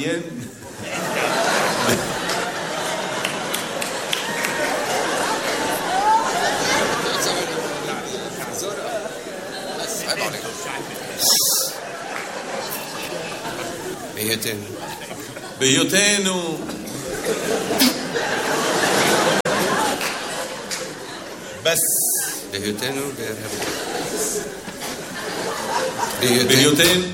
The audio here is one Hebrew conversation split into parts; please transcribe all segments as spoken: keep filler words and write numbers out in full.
מעיין. בהיותנו. בהיותנו. בס. בהיותנו בארה"ב. בהיותנו.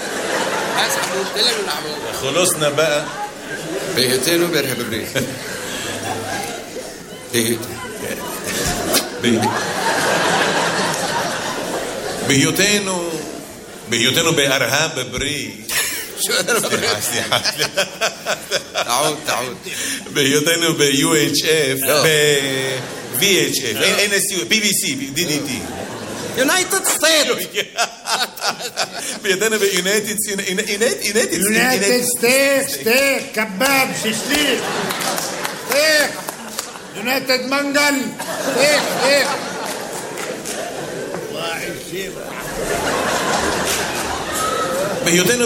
خلصنا بقى. בהיותנו בארה"ב. בהיותנו. בהיותנו בארה"ב בריא. סליחה, סליחה. تعود تعود. בהיותנו ב-U H F, ב-V H F, N S U, B B C, D D T. United States. בהיותנו ב-United United United States, steak, kebab, shishlik. Steak. United Mangal. Steak, steak. واحد شيبة. בהיותנו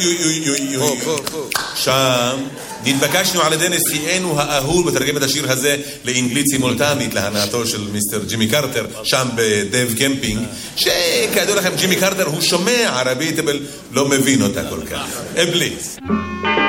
שם נתבקשנו על ידי נשיאנו האהוב לתרגם את השיר הזה לאנגלית סימולטנית להנאתו של מיסטר ג'ימי קרטר שם בדב קמפינג, שכידוע לכם ג'ימי קרטר הוא שומע ערבית אבל לא מבין אותה כל כך. אבליס